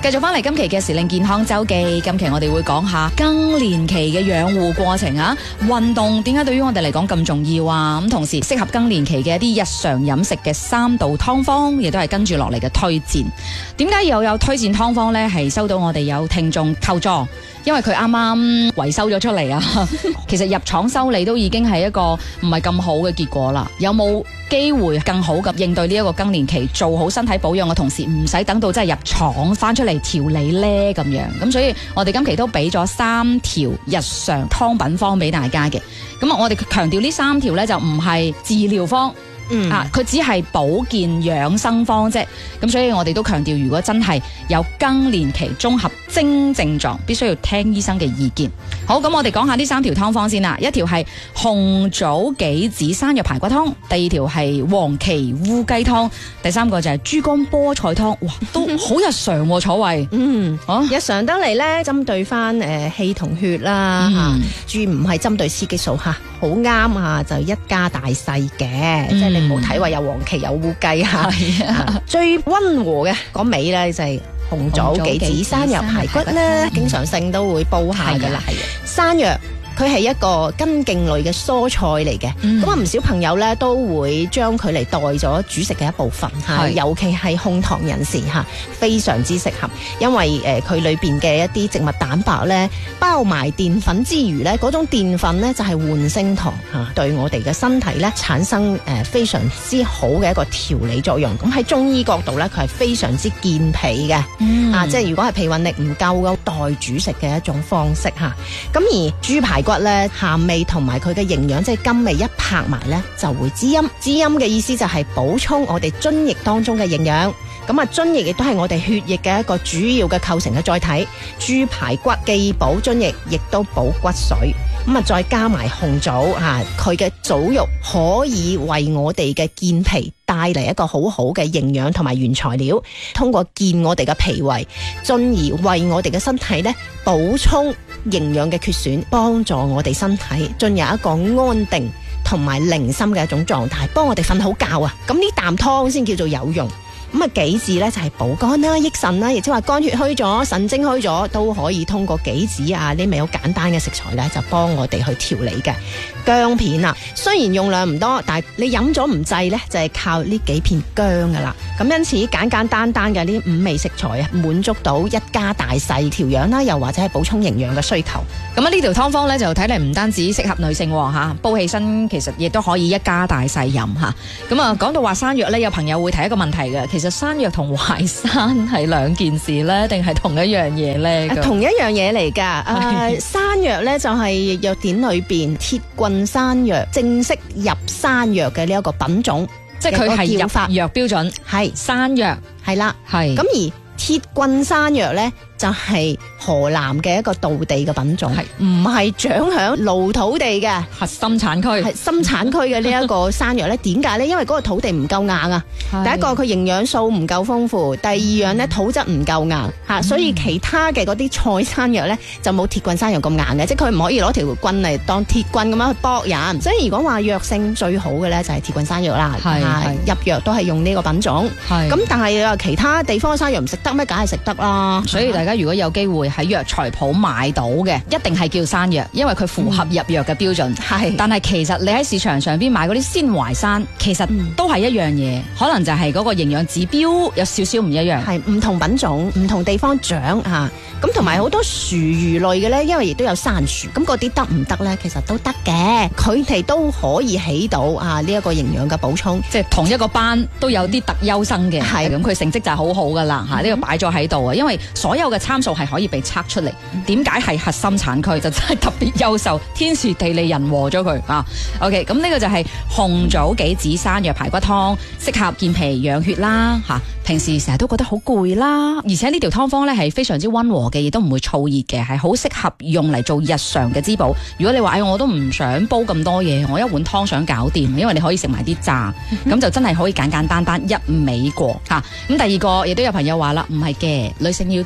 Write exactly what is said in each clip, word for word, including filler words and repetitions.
繼續翻嚟今期嘅時令健康周記，今期我哋會講下更年期嘅養護過程啊，運動點解對於我哋嚟講咁重要啊？咁同時適合更年期嘅一啲日常飲食嘅三道湯方，亦都係跟住落嚟嘅推薦。點解又有推薦湯方呢？係收到我哋有聽眾求助，因為佢啱啱維修咗出嚟啊。其實入廠修理都已經係一個唔係咁好嘅結果啦。有冇機會更好咁應對呢一個更年期，做好身體保養嘅同時，唔使等到真係入廠翻出嚟調理呢？咁樣。咁所以我哋今期都俾咗三條日常湯品方俾大家嘅。咁啊，我哋強調呢三條呢，就唔係治療方。嗯啊，佢只係保健養生方啫，咁所以我哋都強調，如果真係有更年期綜合徵症狀，必須要聽醫生嘅意見。好，咁我哋講下呢三條湯方先啦。一條係紅棗杞子山藥排骨湯，第二條係黃芪烏雞湯，第三個就係豬肝菠菜湯。哇，都好日常喎、啊，楚慧。嗯，啊、日常得嚟咧，針對翻誒氣同血啦嚇，注唔係針對雌激素嚇，好啱啊，就一家大細嘅，即係、嗯。冇睇話有黃芪有烏雞嚇，啊、最溫和嘅嗰味咧就係紅棗杞子山藥排骨咧，嗯、經常性都會煲下噶啦。山藥佢係一個根莖類嘅蔬菜嚟嘅，咁啊唔少朋友咧都會將佢嚟代咗煮食嘅一部分嚇，是尤其係控糖人士嚇，非常之適合，因為誒佢裏邊嘅一啲植物蛋白咧包埋澱粉之餘咧，嗰種澱粉咧就係緩升糖嚇，對我哋嘅身體咧產生誒非常之好嘅一個調理作用。咁喺中醫角度咧，佢係非常之健脾嘅，嗯、啊即係如果係脾運力唔夠嘅代煮食嘅一種方式嚇。咁而豬排骨咧鹹味同埋佢嘅營養，即係甘味一拍埋咧，就會滋陰。滋陰嘅意思就係補充我哋津液當中嘅營養。咁啊，津液亦都係我哋血液嘅一個主要嘅構成嘅載體。豬排骨既補津液，亦都補骨髓。咁啊，再加埋紅棗啊，佢嘅棗肉可以為我哋嘅健脾帶嚟一個好好嘅營養同埋原材料，通過健我哋嘅脾胃，進而為我哋嘅身體咧補充營養嘅缺損，幫助我哋身體進入一個安定同埋寧心嘅一種狀態，幫我哋瞓好覺啊！咁呢啖湯先叫做有用。咁啊，杞子咧就係補肝啦、益腎啦，亦即係話肝血虛咗、腎精虛咗，都可以通過杞子啊呢味好簡單嘅食材咧，就幫我哋去調理嘅。薑片啊，雖然用量唔多，但係你飲咗唔滯咧，就係靠呢幾片薑噶啦。咁因此簡簡單單嘅呢五味食材啊，滿足到一家大細調養啦，又或者係補充營養嘅需求。咁啊，呢條湯方咧就睇嚟唔單止適合女性吓，煲起身其實亦都可以一家大細飲吓。咁啊，講到話山藥咧，有朋友會提一個問題嘅，其實山藥同淮山係兩件事咧，定係同一樣嘢咧？同一樣嘢嚟噶。誒，山藥咧就係藥典裏邊鐵棍山藥正式入山藥嘅呢一個品種，即係佢係入藥標準，係山藥係啦，係咁而鐵棍山藥咧就係、是、河南嘅一個道地嘅品種，係唔係長響蘆土地嘅核心產區，係深產區嘅呢一個山藥咧？點解咧？因為嗰個土地唔夠硬啊！第一個佢營養素唔夠豐富，第二樣咧土質唔夠硬吓，嗯、所以其他嘅嗰啲菜山藥咧就冇鐵棍山藥咁硬嘅，即係佢唔可以攞條棍嚟當鐵棍咁樣去搏人。所以如果話藥性最好嘅咧就係鐵棍山藥啦，係入藥都係用呢個品種。係咁，但係其他地方嘅山藥唔食得咩？梗係食得啦。所以大家如果有機會喺藥材鋪買到嘅，一定係叫山藥，因為佢符合入藥嘅標準。係、嗯，但係其實你喺市場上邊買嗰啲鮮淮山，其實都係一樣嘢，可能就係嗰個營養指標有少少唔一樣，係唔同品種、唔同地方長吓。咁同埋好多薯魚類嘅咧，因為亦都有山薯，咁嗰啲得唔得咧？其實都得嘅，佢哋都可以起到啊呢一個營養嘅補充，即係同一個班都有啲特優生嘅，係咁佢成績就係好好噶啦吓，呢、嗯、個擺咗喺度啊，因為所有嘅參數係可以被測出嚟。點解係核心產區就真係特別優秀，天時地利人和咗佢啊 OK， 咁呢個就係紅棗杞子山藥排骨湯，適合健脾養血啦吓。平時成日都覺得好攰啦，而且呢條湯方咧係非常之溫和嘅，亦都唔會燥熱嘅，係好適合用嚟做日常嘅滋補。如果你話，哎，我都唔想煲咁多嘢，我一碗湯想搞掂，因為你可以食埋啲渣，咁、嗯、哼就真係可以簡簡單單一味過吓。咁、啊、第二個亦都有朋友話啦，唔係嘅，女性要滋補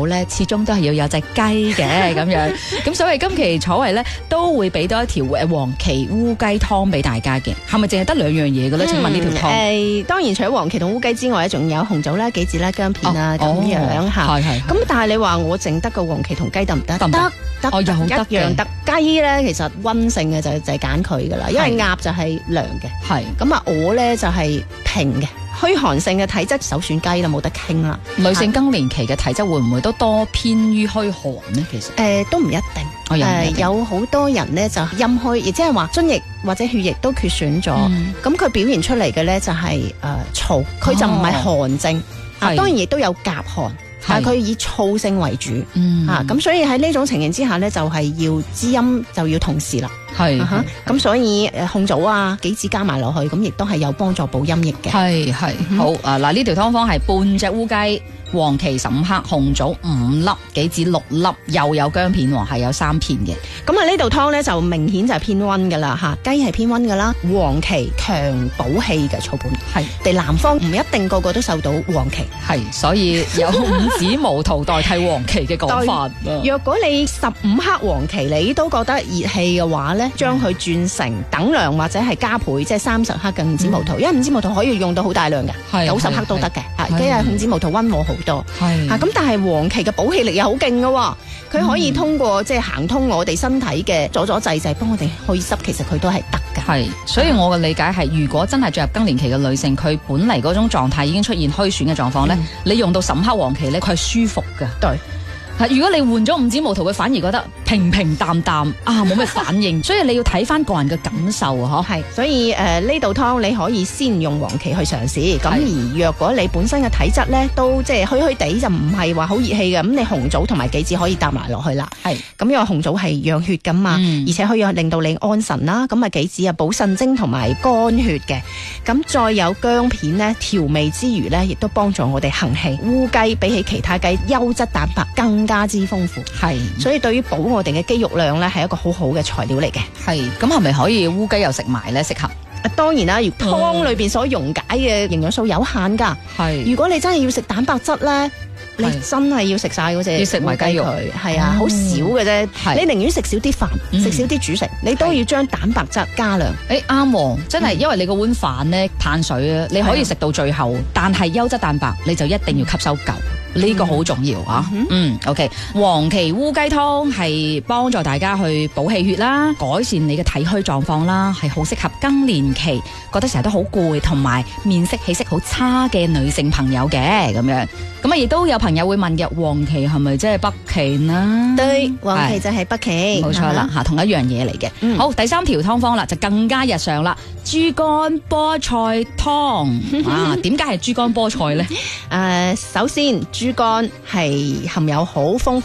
口咧，始終都係要有隻雞嘅咁樣。咁所以今期楚慧咧都會俾多一條誒黃芪烏雞湯俾大家嘅。係咪淨係得兩樣嘢嘅咧？請問呢條湯？誒、 呃，當然除咗黃芪同烏雞之外咧，仲有紅棗啦、杞子啦、薑片啦咁、哦、樣嚇。係係。咁但係你話我淨得個黃芪同雞得唔得？得得得，哦又得一樣得。雞咧其實溫性嘅就就係揀佢噶啦，因為鴨就係涼嘅。係。咁啊，我咧就係平嘅。虛寒性嘅體質首選雞啦，冇得傾啦。女性更年期嘅體質會唔會都多偏於虛寒呢？其實誒、呃、都唔一定。誒、呃、有好多人咧就陰虛，亦即係話津液或者血液都缺損咗。咁、嗯、佢表現出嚟嘅咧就係誒燥，佢、呃、就唔係寒症。啊、呃，當然亦都有夾寒。但係佢以燥性為主，嗯啊，咁所以喺呢種情形之下咧，就係、是、要滋陰就要同時啦，係，咁、uh-huh, 所以誒紅棗啊、杞子加埋落去，咁亦都係有幫助補陰液嘅，係係、嗯、好啊嗱，呢條湯方係半隻烏雞。黃芪十五克，紅棗五粒，杞子六粒，又有薑片喎，係有三片嘅。咁啊呢道湯咧就明顯就係偏溫噶啦吓，雞係偏溫噶啦，黃芪強補氣嘅草本。係，地南方唔一定個個都受到黃芪，係，所以有五指毛桃代替黃芪嘅講法。若果你十五克黃芪你都覺得熱氣嘅話咧，將佢轉成等量或者係加倍，即係三十克嘅五指毛桃，因為五指毛桃可以用到好大量嘅，九十克都得嘅。啊，因為五指毛桃溫和好多，係啊，咁但係黃芪嘅補氣力又好勁嘅，佢可以通過、嗯、即係行通我哋身體嘅阻阻滯滯，幫我哋去濕，其實佢都係得㗎。係，所以我嘅理解係，如果真係進入更年期嘅女性，佢本嚟嗰種狀態已經出現虛損嘅狀況咧、嗯，你用到十五克黃芪咧，佢係舒服㗎。對。如果你換咗五指毛桃，佢反而覺得平平淡淡啊，冇咩反應，所以你要睇翻個人嘅感受啊，嗬。係，所以誒呢道湯你可以先用黃芪去嘗試，咁而若果你本身嘅體質咧都即係虛虛地，就唔係話好熱氣嘅，咁你紅棗同埋杞子可以搭埋落去啦。係，咁因為紅棗係養血噶嘛、嗯，而且可以令到你安神啦。咁啊杞子啊補腎精同埋肝血嘅，咁再有薑片咧調味之餘咧，亦都幫助我哋行氣。烏雞比起其他雞優質蛋白更加之豐富，係，所以對於補我哋嘅肌肉量咧，係一個好好嘅材料嚟嘅。係，咁係咪可以烏雞又食埋咧？適合？啊，當然啦，如湯裏邊所溶解嘅營養素有限噶。係，如果你真係要食蛋白質咧，你真係要食晒嗰隻，要食埋雞肉，係啊，好、嗯、少嘅啫。你寧願食少啲飯，食、嗯、少啲主食，你都要將蛋白質加量。誒，啱，真係，因為你個碗飯咧碳水啊，你可以食到最後，但係優質蛋白你就一定要吸收夠。呢、這個好重要啊！嗯，嗯 ，OK， 黃芪烏雞湯係幫助大家去補氣血啦，改善你嘅體虛狀況啦，係好適合更年期覺得成日都好攰同埋面色氣色好差嘅女性朋友嘅咁樣。咁啊，亦都有朋友會問嘅，黃芪係咪即係北芪呢？對，黃芪就係北芪，冇錯啦，吓同一樣嘢嚟嘅。好，第三條湯方啦，就更加日常啦，豬肝菠菜湯啊！點解係豬肝菠菜咧？誒、呃，首先豬肝係含有好豐富